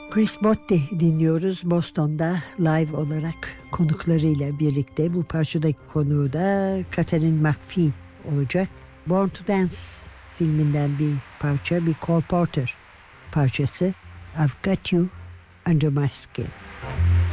Chris Botti dinliyoruz Boston'da live olarak konuklarıyla birlikte. Bu parçadaki konuğu da Catherine McPhee olacak. Born to Dance filminden bir parça, bir Cole Porter parçası. I've Got You Under My Skin.